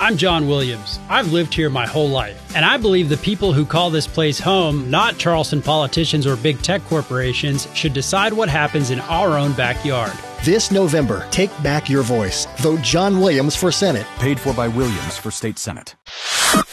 I'm John Williams. I've lived here my whole life, and I believe the people who call this place home, not Charleston politicians or big tech corporations, should decide what happens in our own backyard. This November, take back your voice. Vote John Williams for Senate. Paid for by Williams for State Senate.